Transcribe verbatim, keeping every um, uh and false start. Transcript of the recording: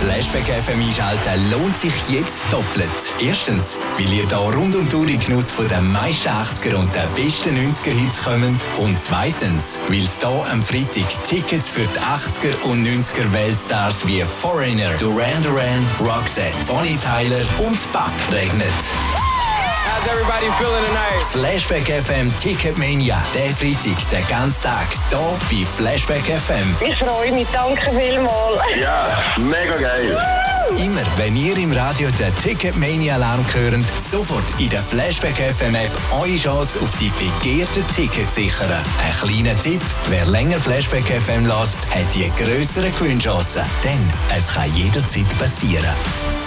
Flashback F M einschalten lohnt sich jetzt doppelt. Erstens, weil ihr da rund um die Uhr in Genuss von den meisten achtziger und den besten neunziger-Hits kommt. Und zweitens, weil es hier am Freitag Tickets für die achtziger und neunziger Weltstars wie Foreigner, Duran Duran, Roxette, Bonnie Tyler und Bach regnet. How's everybody feeling tonight? Flashback F M Ticketmania. Der Freitag, den ganzen Tag, hier bei Flashback F M. Ich freue mich, danke vielmals. Ja, mega geil. Immer wenn ihr im Radio den Ticketmania-Alarm hört, sofort in der Flashback F M App eure Chance auf die begehrten Tickets sichern. Ein kleiner Tipp: Wer länger Flashback F M lässt, hat die grösseren Gewinnchancen. Denn es kann jederzeit passieren.